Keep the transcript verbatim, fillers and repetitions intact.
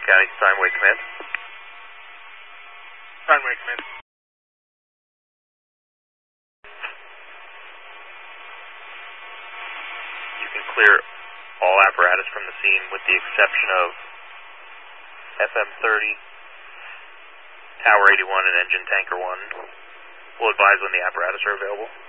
County, Steinway Command. Steinway Command. You can clear all apparatus from the scene with the exception of F M thirty, Tower eighty-one, and Engine Tanker one. We'll advise when the apparatus are available.